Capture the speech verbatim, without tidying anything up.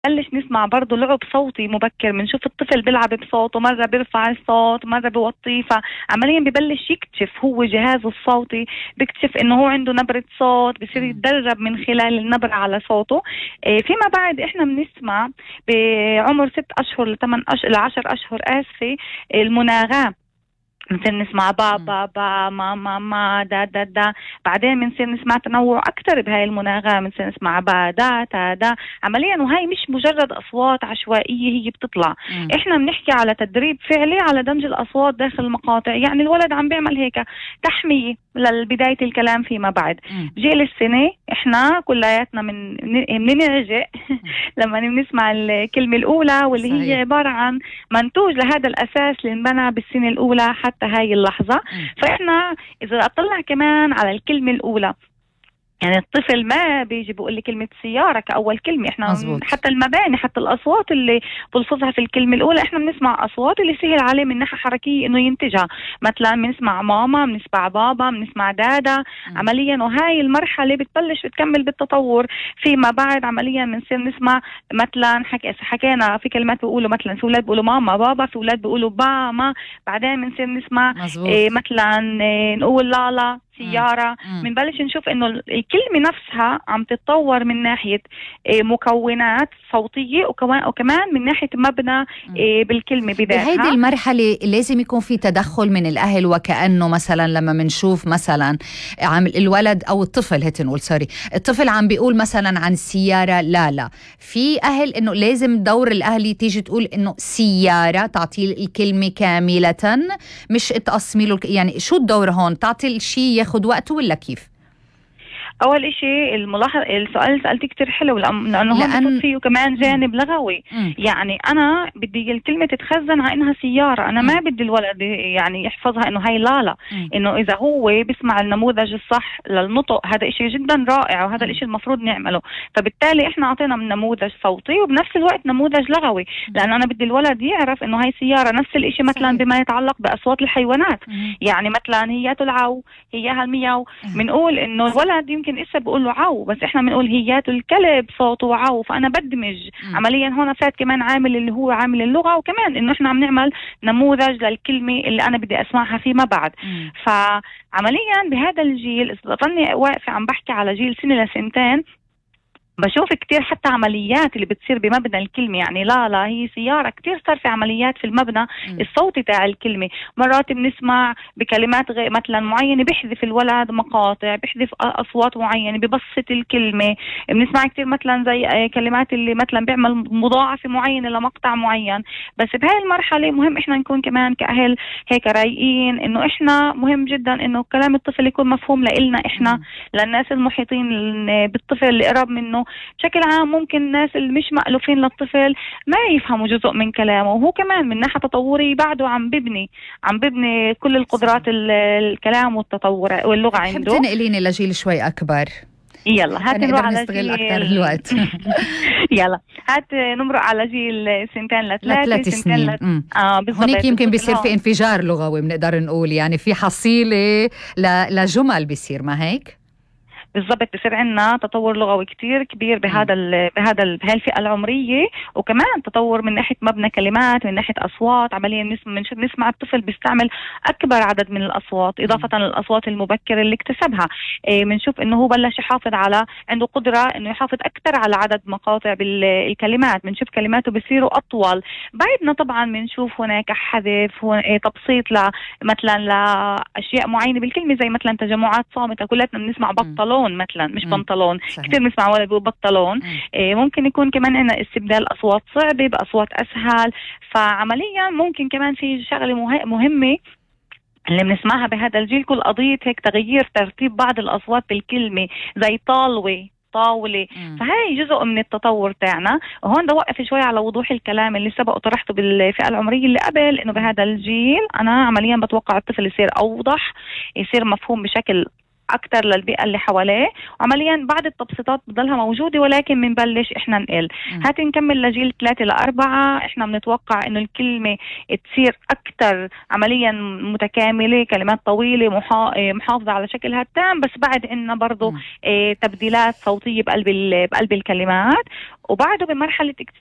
بلش نسمع برضه لعب صوتي مبكر، بنشوف الطفل بيلعب بصوته، مرة بيرفع الصوت مرة بيوطيه، فعمليا ببلش يكتشف هو جهازه الصوتي، بيكتشف انه هو عنده نبرة صوت، بصير يتدرب من خلال النبرة على صوته. إيه فيما بعد احنا بنسمع بعمر ست اشهر لثمان اشهر لعشر اشهر اسفة المناغاة، بنصير نسمع بابا با ماما ما دا دا دا. بعدين بنصير نسمع تنوع أكتر بهاي المناغمة، بنصير نسمع با دا تا دا عمليا، وهي مش مجرد أصوات عشوائية هي بتطلع. مم. إحنا بنحكي على تدريب فعلي على دمج الأصوات داخل المقاطع، يعني الولد عم بيعمل هيك تحمية لبداية الكلام فيما بعد. مم. جيل السنة إحنا كلياتنا من بننرجع لما بنسمع الكلمة الأولى واللي صحيح. هي عبارة عن منتوج لهذا الأساس اللي انبنى بالسنة الأولى حتى هاي اللحظة. مم. فإحنا إذا أطلع كمان على الكلمة الأولى، يعني الطفل ما بيجي بيقول لي كلمة سيارة كأول كلمة، احنا مزبوط. حتى المباني حتى الأصوات اللي بلفظها في الكلمة الأولى احنا بنسمع أصوات اللي سهل عليه من ناحية حركية إنه ينتجها، مثلا بنسمع ماما، بنسمع بابا، بنسمع دادا. م. عمليا وهاي المرحلة بتبلش بتكمل بالتطور فيما بعد. عمليا بنصير نسمع مثلا حكي حكينا في كلمات بيقولوا مثلا في أولاد بيقولوا ماما بابا، في أولاد بيقولوا باما. بعدين بنصير نسمع إيه مثلا إيه نقول لالا سيارة. بنبلش نشوف انه الكلمة نفسها عم تتطور من ناحية مكونات صوتية وكمان من ناحية مبنى بالكلمة بذاتها. بهيدي المرحلة لازم يكون في تدخل من الأهل، وكأنه مثلا لما منشوف مثلا عم الولد أو الطفل هيك نقول سوري الطفل عم بيقول مثلا عن السيارة لا لا، في أهل إنه لازم دور الأهل تيجي تقول إنه سيارة، تعطي الكلمة كاملة مش تقسمي له، يعني شو الدور هون؟ تعطي الشيء ياخد وقته ولا كيف؟ أول إشي الملاحظ السؤال اللي سألتي كتير حلو، لأنه لأن... هون بفوت فيه كمان جانب لغوي. م. يعني أنا بدي الكلمة تتخزن على إنها سيارة، أنا م. ما بدي الولد يعني يحفظها إنه هاي لالا. إنه إذا هو بيسمع النموذج الصح للنطق هذا إشي جدا رائع، وهذا الإشي المفروض نعمله. فبالتالي إحنا عطينا من نموذج صوتي وبنفس الوقت نموذج لغوي، لأن أنا بدي الولد يعرف إنه هاي سيارة. نفس الإشي مثلا بما يتعلق بأصوات الحيوانات، م. يعني مثلا هيات العو، هيها المياو، بنقول إنه الولد يمكن إسا بقول له عو، بس إحنا بنقول هيات الكلب صوته عو. فأنا بدمج م. عمليا هون فات كمان عامل اللي هو عامل اللغة، وكمان إنه إحنا عم نعمل نموذج للكلمة اللي أنا بدي أسمعها فيما بعد. م. فعمليا بهذا الجيل إذا ضلني واقفة عم بحكي على جيل سنة لسنتين، بشوف كتير حتى عمليات اللي بتصير بمبنى الكلمة. يعني لا لا هي سيارة، كتير صار في عمليات في المبنى م. الصوتي تاع الكلمة. مرات بنسمع بكلمات غير مثلا معينة بيحذف الولد مقاطع، بيحذف أصوات معينة، ببسط الكلمة. بنسمع كتير مثلا زي كلمات اللي مثلا بيعمل مضاعفة معينة لمقطع معين. بس بهاي المرحلة مهم إحنا نكون كمان كأهل هيك رايقين، إنه إحنا مهم جدا إنه كلام الطفل يكون مفهوم لإلنا إحنا، م. للناس المحيطين بالطفل اللي قرب منه. بشكل عام ممكن الناس اللي مش مألوفين للطفل ما يفهموا جزء من كلامه، وهو كمان من ناحية تطوري بعده عم ببني عم ببني كل القدرات الكلام والتطور واللغة عنده. حب تنقليني لجيل شوي أكبر. يلا هات نروح على جيل أكتر الوقت. يلا هات نمرق على جيل سنتين لثلاثة لثلاث سنين. لت... آه بالضبط. هونيك يمكن بيصير في انفجار لغوي بنقدر نقول، يعني في حصيلة لجمل بيصير، ما هيك؟ بالضبط، بصير عندنا تطور لغوي كتير كبير بهذا ال بهذا ال بهالفئة العمرية، وكمان تطور من ناحية مبنى كلمات، من ناحية أصوات. عمليا نسمع نسمع الطفل بيستعمل أكبر عدد من الأصوات إضافة للأصوات المبكرة اللي اكتسبها. بنشوف إيه إنه هو بلش يحافظ على عنده قدرة إنه يحافظ أكثر على عدد مقاطع بالكلمات. بنشوف كلماته بيصيروا أطول. بعدنا طبعا بنشوف هناك حذف تبسيط مثلا لأشياء معينة بالكلمة، زي مثلا تجمعات صامتة. كلنا بنسمع بطلون مثلا مش مم. بنطلون، كتير بنسمع ولد بيقول بطلون. إيه ممكن يكون كمان عندنا استبدال أصوات صعبة بأصوات أسهل. فعمليا ممكن كمان في شغلة مه... مهمة اللي بنسمعها بهذا الجيل، كل قضية هيك تغيير ترتيب بعض الأصوات بالكلمة، زي طالوة طاولة. مم. فهي جزء من التطور تاعنا. وهون بدي اوقف شوي على وضوح الكلام اللي سبق وطرحته بالفئة العمرية اللي قبل، انه بهذا الجيل انا عمليا بتوقع الطفل يصير اوضح، يصير مفهوم بشكل اكثر للبيئه اللي حواليه، وعمليا بعض التبسيطات بتضلها موجوده ولكن بنبلش احنا نقل. هات نكمل لجيل ثلاثة لأربعة، احنا بنتوقع انه الكلمه تصير اكثر عمليا متكامله، كلمات طويله محافظه على شكلها التام، بس بعد عندنا برضه اه تبديلات صوتيه بقلب بقلب الكلمات. وبعده بمرحله